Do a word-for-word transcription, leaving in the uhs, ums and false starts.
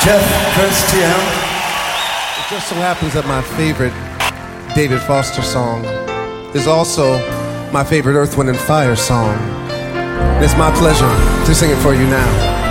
Jeff, Prince T M. It just so happens that my favorite David Foster song is also my favorite Earth, Wind and Fire song. And it's my pleasure to sing it for you now.